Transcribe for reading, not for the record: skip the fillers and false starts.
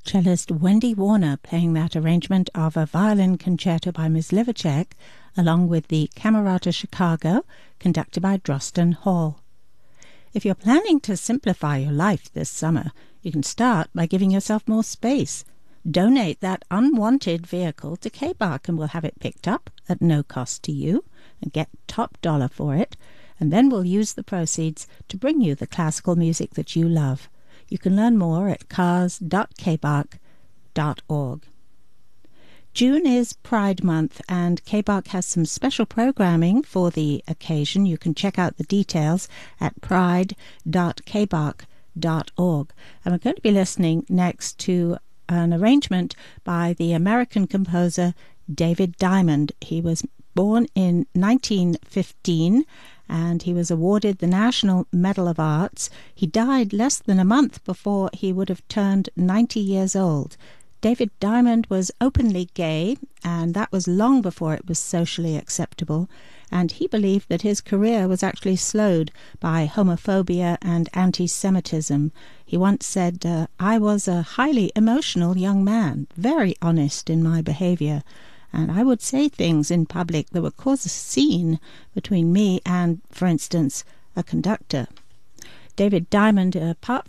cellist Wendy Warner playing that arrangement of a violin concerto by Ms. Liverchek, along with the Camerata Chicago, conducted by Drosten Hall. If you're planning to simplify your life this summer, you can start by giving yourself more space. Donate that unwanted vehicle to K-Bach and we'll have it picked up at no cost to you and get top dollar for it, and then we'll use the proceeds to bring you the classical music that you love. You can learn more at cars.kbach.org. June is Pride Month, and K-Bach has some special programming for the occasion. You can check out the details at pride.kbach.org. And we're going to be listening next to an arrangement by the American composer David Diamond. He was born in 1915, and he was awarded the National Medal of Arts. He died less than a month before he would have turned 90 years old. David Diamond was openly gay, and that was long before it was socially acceptable, and he believed that his career was actually slowed by homophobia and anti-Semitism. He once said, "I was a highly emotional young man, very honest in my behavior, and I would say things in public that would cause a scene between me and, for instance, a conductor." David Diamond, apart